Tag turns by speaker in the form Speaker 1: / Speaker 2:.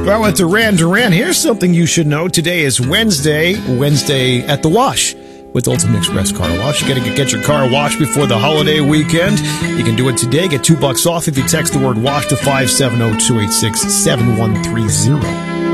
Speaker 1: Well, with Duran Duran, here's something you should know. Today is Wednesday at the wash with Ultimate Express Car Wash. You got to get your car washed before the holiday weekend. You can do it today. Get $2 off if you text the word WASH to 570-286-7130.